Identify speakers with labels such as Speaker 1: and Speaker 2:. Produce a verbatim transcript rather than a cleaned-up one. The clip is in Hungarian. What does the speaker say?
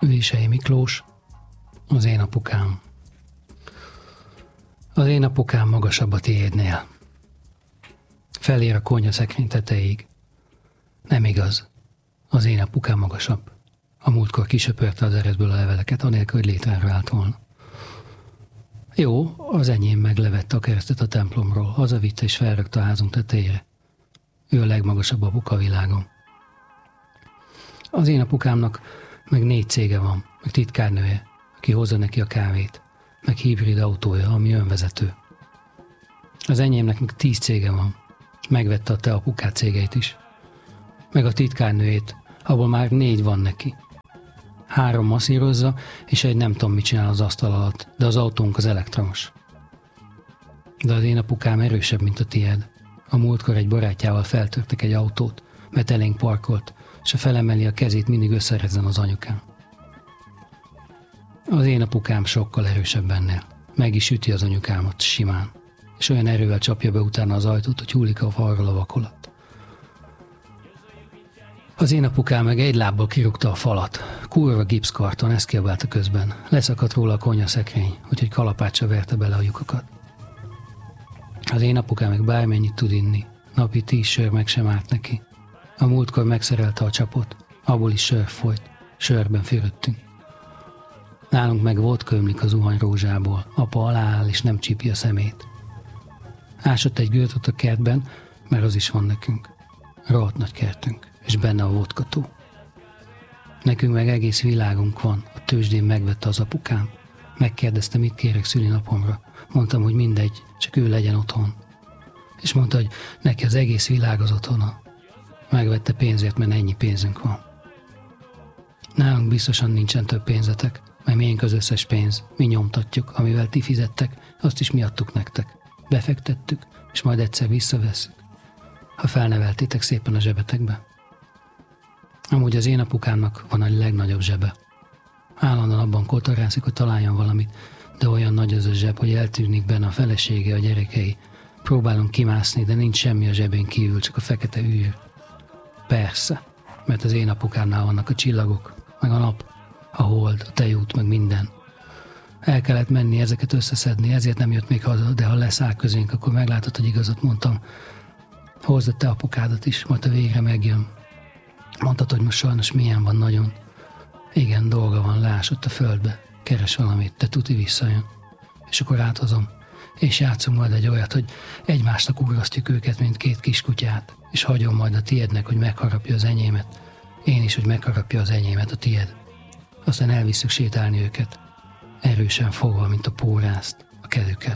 Speaker 1: Vései Miklós, az én apukám. Az én apukám magasabb a tiédnél. Felér a konyha szekrény tetejéig. Nem igaz. Az én apukám magasabb. A múltkor kisöpörte az eredből a leveleket, anélkül, hogy létrára állt volna. Jó, az enyém meglevette a keresztet a templomról, hazavitte és felrakta a házunk tetejére. Ő a legmagasabb apuka a világon. Az én apukámnak meg négy cége van, meg titkárnője, aki hozza neki a kávét, meg hibrid autója, ami önvezető. Az enyémnek meg tíz cége van, megvette a te apukád cégeit is. Meg a titkárnőjét, abból már négy van neki. Három masszírozza, és egy nem tudom mit csinál az asztal alatt, de az autónk az elektromos. De az én apukám erősebb, mint a tied. A múltkor egy barátjával feltörtek egy autót, mert elénk parkolt, és ha felemeli a kezét, mindig összerezzen az anyukám. Az én apukám sokkal erősebb ennél. Meg is üti az anyukámat simán, és olyan erővel csapja be utána az ajtót, hogy hullik a falról a vakolat. Az én apukám meg egy lábbal kirúgta a falat. Kurva gipszkarton, ezt kiabálta közben. Leszakadt róla a konyhaszekrény, úgyhogy kalapáccsal verte bele a lyukakat. Az én apukám meg bármennyit tud inni. Napi tíz sör meg sem árt neki. A múltkor megszerelte a csapot, abból is sör folyt. Sörben fürödtünk. Nálunk meg vodka ömlik az zuhanyrózsából. Apa alááll és nem csípi a szemét. Ásott egy gőtot a kertben, mert az is van nekünk. Rohadt nagy kertünk, és benne a vodkató. Nekünk meg egész világunk van, a tőzsdén megvette az apukám. Megkérdezte, mit kérek szülinapomra. Mondtam, hogy mindegy, csak ő legyen otthon. És mondta, hogy neki az egész világ az otthona. Megvette pénzért, mert ennyi pénzünk van. Nálunk biztosan nincsen több pénzetek, mert miénk az összes pénz, mi nyomtatjuk, amivel ti fizettek, azt is mi adtuk nektek. Befektettük, és majd egyszer visszavesszük, ha felneveltétek szépen a zsebetekbe. Amúgy az én apukámnak van a legnagyobb zsebe. Állandóan abban kotorászik, hogy találjon valamit, de olyan nagy az a zseb, hogy eltűnik benne a felesége, a gyerekei. Próbálunk kimászni, de nincs semmi a zsebén kívül, csak a fekete űr. Persze, mert az én apukámnál vannak a csillagok, meg a nap, a hold, a tejút, meg minden. El kellett menni ezeket összeszedni, ezért nem jött még haza, de ha leszáll közénk, akkor meglátod, hogy igazat mondtam. Hozd a te apukádat is, majd a végre megjön. Mondtad, hogy most sajnos milyen van nagyon. Igen, dolga van, leásott a földbe. Keres valamit, de tuti visszajön. És akkor áthozom. És játszunk majd egy olyat, hogy egymásnak ugrasztjuk őket, mint két kiskutyát. És hagyom majd a tiednek, hogy megharapja az enyémet. Én is, hogy megharapja az enyémet a tied. Aztán elvisszük sétálni őket. Erősen fogva, mint a pórászt, a kezüket.